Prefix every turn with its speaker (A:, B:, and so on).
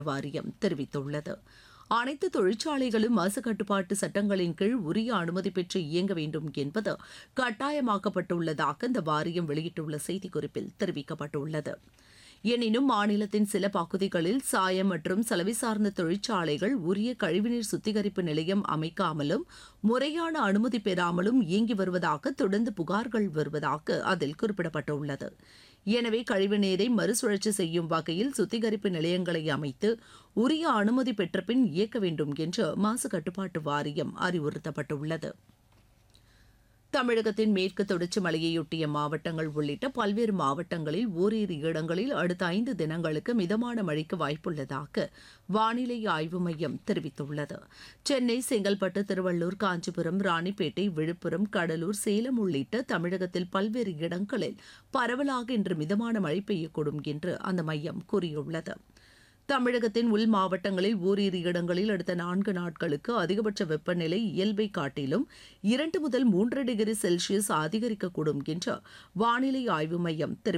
A: வாரியம் தெரிவித்துள்ளது. அனைத்து தொழிற்சாலைகளும் மாசு கட்டுப்பாட்டு சட்டங்களின் கீழ் உரிய அனுமதி பெற்று இயங்க வேண்டும் என்பது கட்டாயமாக்கப்பட்டுள்ளதாக இந்த வாரியம் வெளியிட்டுள்ள செய்திக்குறிப்பில் தெரிவிக்கப்பட்டுள்ளது. எனினும் மாநிலத்தின் சில பகுதிகளில் சாயம் மற்றும் சலவை சார்ந்த தொழிற்சாலைகள் உரிய கழிவுநீர் சுத்திகரிப்பு நிலையம் அமைக்காமலும் முறையான அனுமதி பெறாமலும் இயங்கி வருவதாக தொடர்ந்து புகார்கள் வருவதாக அதில் குறிப்பிடப்பட்டுள்ளது. எனவே கழிவுநீரை மறுசுழற்சி செய்யும் வகையில் சுத்திகரிப்பு நிலையங்களை அமைத்து உரிய அனுமதி பெற்ற பின் இயக்க வேண்டும் என்று மாசு கட்டுப்பாட்டு வாரியம் அறிவுறுத்தப்பட்டுள்ளது. தமிழகத்தின் மேற்கு தொடர்ச்சி மலையையொட்டிய மாவட்டங்கள் உள்ளிட்ட பல்வேறு மாவட்டங்களில் ஓரிரு இடங்களில் அடுத்த 5 தினங்களுக்கு மிதமான மழைக்கு வாய்ப்புள்ளதாக வானிலை ஆய்வு மையம் தெரிவித்துள்ளது. சென்னை, செங்கல்பட்டு, திருவள்ளூர், காஞ்சிபுரம், ராணிப்பேட்டை, விழுப்புரம், கடலூர், சேலம் உள்ளிட்ட தமிழகத்தில் பல்வேறு இடங்களில் பரவலாக இன்று மிதமான மழை பெய்யக்கூடும் என்று அந்த மையம் கூறியுள்ளது. தமிழகத்தின் உள் மாவட்டங்களில் ஓரிரு இடங்களில் அடுத்த 4 நாட்களுக்கு அதிகபட்ச வெப்பநிலை இயல்பை காட்டிலும் 2 முதல் 3 டிகிரி செல்சியஸ் அதிகரிக்கக்கூடும் என்று வானிலை ஆய்வு மையம் தெரிவித்துள்ளது.